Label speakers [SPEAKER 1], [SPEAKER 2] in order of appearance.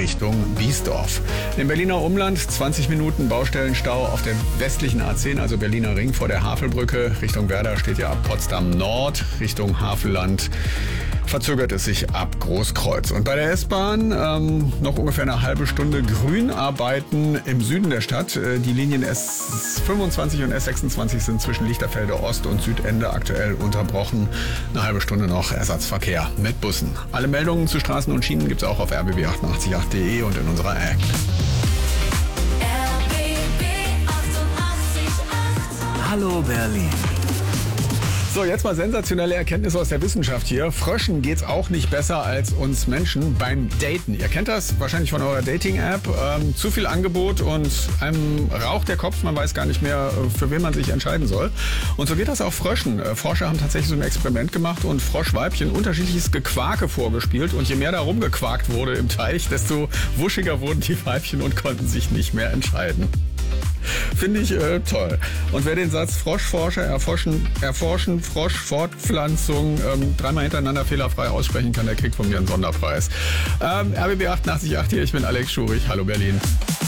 [SPEAKER 1] Richtung Biesdorf. Im Berliner Umland 20 Minuten Baustellenstau auf der westlichen A10, also Berliner Ring vor der Havelbrücke. Richtung Werder steht ja ab Potsdam Nord, Richtung Havelland verzögert es sich ab Großkreuz. Und bei der S-Bahn noch ungefähr eine halbe Stunde Grünarbeiten im Süden der Stadt. Die Linien S25 und S26 sind zwischen Lichterfelde Ost und Südende aktuell unterbrochen. Eine halbe Stunde noch Ersatzverkehr mit Bussen. Alle Meldungen zu Straßen und Schienen gibt es auch auf rbb888.de und in unserer App.
[SPEAKER 2] Hallo Berlin.
[SPEAKER 1] So, jetzt mal sensationelle Erkenntnisse aus der Wissenschaft hier. Fröschen geht's auch nicht besser als uns Menschen beim Daten. Ihr kennt das wahrscheinlich von eurer Dating-App. Zu viel Angebot und einem raucht der Kopf. Man weiß gar nicht mehr, für wen man sich entscheiden soll. Und so geht das auch Fröschen. Forscher haben tatsächlich so ein Experiment gemacht und Froschweibchen unterschiedliches Gequake vorgespielt. Und je mehr da rumgequakt wurde im Teich, desto wuschiger wurden die Weibchen und konnten sich nicht mehr entscheiden. Finde ich toll. Und wer den Satz Froschforscher erforschen Froschfortpflanzung dreimal hintereinander fehlerfrei aussprechen kann, der kriegt von mir einen Sonderpreis. RBB 888 hier, ich bin Alex Schurich. Hallo Berlin.